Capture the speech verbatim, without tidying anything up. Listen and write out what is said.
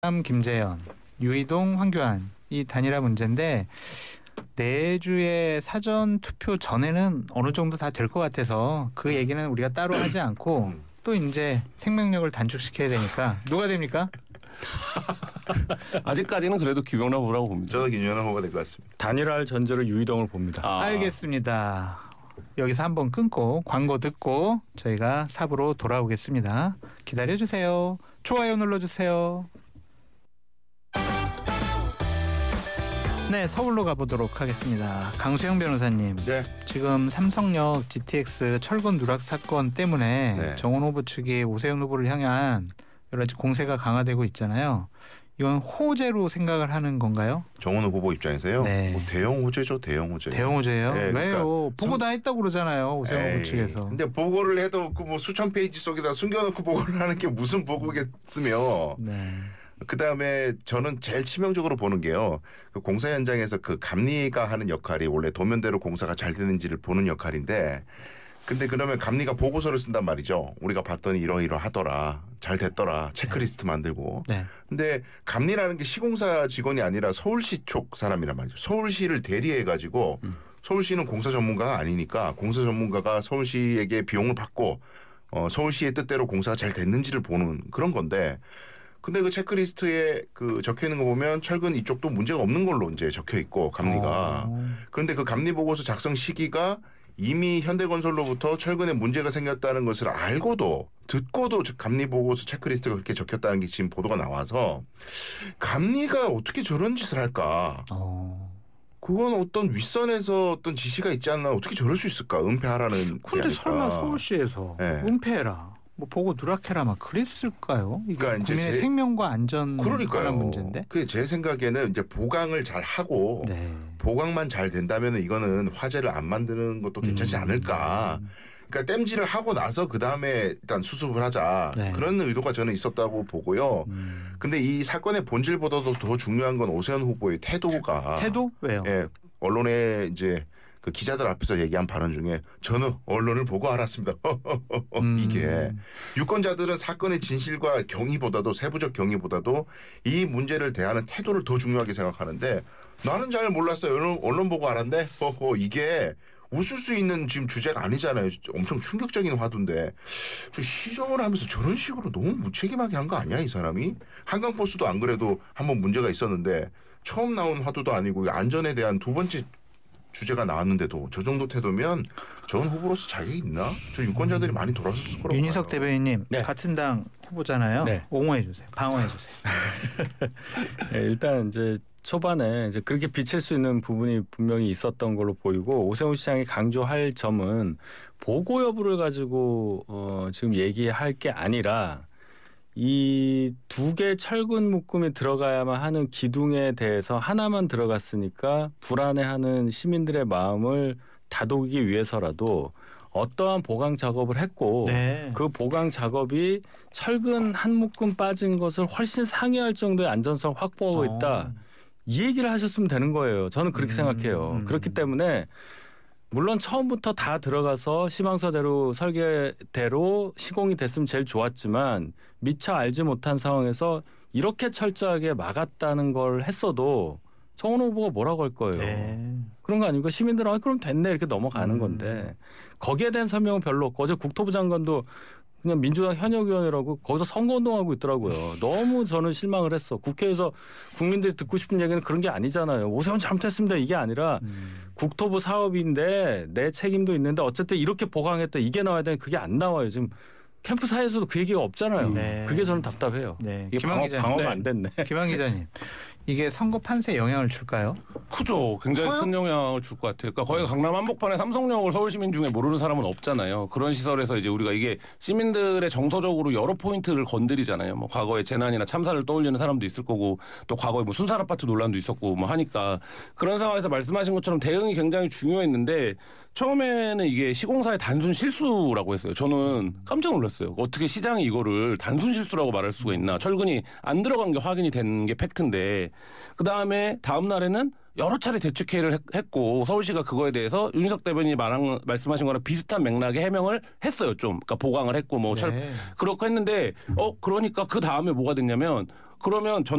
김재현, 유이동, 황교안 이 단일화 문제인데 내주의 사전 투표 전에는 어느 정도 다 될 것 같아서 그 얘기는 우리가 따로 하지 않고 또 이제 생명력을 단축시켜야 되니까 누가 됩니까? 아직까지는 그래도 김영남 후보라고 봅니다. 저도 김영남 후보가 될 것 같습니다. 단일화할 전제로 유이동을 봅니다. 아. 알겠습니다. 여기서 한번 끊고 광고 듣고 저희가 삽으로 돌아오겠습니다. 기다려주세요. 좋아요 눌러주세요. 네, 서울로 가보도록 하겠습니다. 강수영 변호사님. 네. 지금 삼성역 지티엑스 철근 누락 사건 때문에 네. 정원 후보 측이 오세훈 후보를 향한 여러 가지 공세가 강화되고 있잖아요. 이건 호재로 생각을 하는 건가요? 정원 후보 입장에서요? 네. 뭐 대형 호재죠. 대형 호재. 대형 호재예요? 네, 왜요? 그러니까 보고 성... 다 했다고 그러잖아요. 오세훈 후보 측에서. 근데 보고를 해도 그 뭐 수천 페이지 속에다 숨겨놓고 보고를 하는 게 무슨 보고겠으며. 네. 그다음에 저는 제일 치명적으로 보는 게요. 그 공사 현장에서 그 감리가 하는 역할이 원래 도면대로 공사가 잘 되는지를 보는 역할인데 근데 그러면 감리가 보고서를 쓴단 말이죠. 우리가 봤더니 이러이러하더라. 잘 됐더라. 체크리스트 만들고. 네. 근데 감리라는 게 시공사 직원이 아니라 서울시 쪽 사람이란 말이죠. 서울시를 대리해가지고 음. 서울시는 공사 전문가가 아니니까 공사 전문가가 서울시에게 비용을 받고 어, 서울시의 뜻대로 공사가 잘 됐는지를 보는 그런 건데 근데 그 체크리스트에 그 적혀 있는 거 보면 철근 이쪽도 문제가 없는 걸로 이제 적혀 있고 감리가. 오. 그런데 그 감리 보고서 작성 시기가 이미 현대건설로부터 철근에 문제가 생겼다는 것을 알고도 듣고도 감리 보고서 체크리스트가 그렇게 적혔다는 게 지금 보도가 나와서 감리가 어떻게 저런 짓을 할까? 오. 그건 어떤 윗선에서 어떤 지시가 있지 않나 어떻게 저럴 수 있을까? 은폐하라는. 근데 설마 서울시에서 네. 은폐해라. 뭐 보고 누락해라 막 그랬을까요? 그러니까 국민의 제, 생명과 안전 관련 문제인데. 그 제 생각에는 이제 보강을 잘 하고 네. 보강만 잘 된다면 이거는 화재를 안 만드는 것도 괜찮지 음. 않을까. 그러니까 땜질을 하고 나서 그 다음에 일단 수습을 하자 네. 그런 의도가 저는 있었다고 보고요. 음. 근데 이 사건의 본질보다도 더 중요한 건 오세훈 후보의 태도가. 태도 왜요? 예, 언론에 이제. 그 기자들 앞에서 얘기한 발언 중에 저는 언론을 보고 알았습니다. 음. 이게 유권자들은 사건의 진실과 경위보다도 세부적 경위보다도 이 문제를 대하는 태도를 더 중요하게 생각하는데 나는 잘 몰랐어요. 언론, 언론 보고 알았네. 허허, 이게 웃을 수 있는 지금 주제가 아니잖아요. 엄청 충격적인 화두인데 저 시정을 하면서 저런 식으로 너무 무책임하게 한 거 아니야 이 사람이? 한강버스도 안 그래도 한번 문제가 있었는데 처음 나온 화두도 아니고 안전에 대한 두 번째 주제가 나왔는데도 저 정도 태도면 전 후보로서 자격이 있나? 저 유권자들이 많이 돌아섰을 거라고 윤희석 봐요. 대변인님 네. 같은 당 후보잖아요. 네. 옹호해 주세요. 방어해 주세요. 네, 일단 이제 초반에 이제 그렇게 비칠 수 있는 부분이 분명히 있었던 걸로 보이고 오세훈 시장이 강조할 점은 보고 여부를 가지고 어, 지금 얘기할 게 아니라 이 두 개 철근 묶음이 들어가야만 하는 기둥에 대해서 하나만 들어갔으니까 불안해하는 시민들의 마음을 다독이기 위해서라도 어떠한 보강 작업을 했고 네. 그 보강 작업이 철근 한 묶음 빠진 것을 훨씬 상회할 정도의 안전성 확보하고 있다. 어. 이 얘기를 하셨으면 되는 거예요. 저는 그렇게 음, 생각해요. 음. 그렇기 때문에 물론 처음부터 다 들어가서 시방서대로 설계대로 시공이 됐으면 제일 좋았지만 미처 알지 못한 상황에서 이렇게 철저하게 막았다는 걸 했어도 정원 후보가 뭐라고 할 거예요. 네. 그런 거 아닙니까? 시민들은 아, 그럼 됐네 이렇게 넘어가는 음. 건데 거기에 대한 설명은 별로 없고 어제 국토부 장관도 그냥 민주당 현역 의원이라고 거기서 선거운동하고 있더라고요. 너무 저는 실망을 했어. 국회에서 국민들이 듣고 싶은 얘기는 그런 게 아니잖아요. 오세훈 잘못했습니다. 이게 아니라 음. 국토부 사업인데 내 책임도 있는데 어쨌든 이렇게 보강했다. 이게 나와야 되는 그게 안 나와요. 지금 캠프 사이에서도 그 얘기가 없잖아요. 네. 그게 저는 답답해요. 네. 이게 방어, 방어가 네. 안 됐네. 김한 기자님. 이게 선거 판세에 영향을 줄까요? 크죠. 굉장히 커요? 큰 영향을 줄 것 같아요. 그러니까 거의 강남 한복판에 삼성역을 서울 시민 중에 모르는 사람은 없잖아요. 그런 시설에서 이제 우리가 이게 시민들의 정서적으로 여러 포인트를 건드리잖아요. 뭐 과거의 재난이나 참사를 떠올리는 사람도 있을 거고 또 과거에 뭐 순살 아파트 논란도 있었고 뭐 하니까 그런 상황에서 말씀하신 것처럼 대응이 굉장히 중요했는데 처음에는 이게 시공사의 단순 실수라고 했어요. 저는 깜짝 놀랐어요. 어떻게 시장이 이거를 단순 실수라고 말할 수가 있나. 철근이 안 들어간 게 확인이 된 게 팩트인데 그다음에 다음 날에는 여러 차례 대책회의를 했고 서울시가 그거에 대해서 윤희석 대변인이 말한 말씀하신 거랑 비슷한 맥락의 해명을 했어요. 좀 그러니까 보강을 했고 뭐 철 네. 그렇고 했는데 어 그러니까 그 다음에 뭐가 됐냐면 그러면 전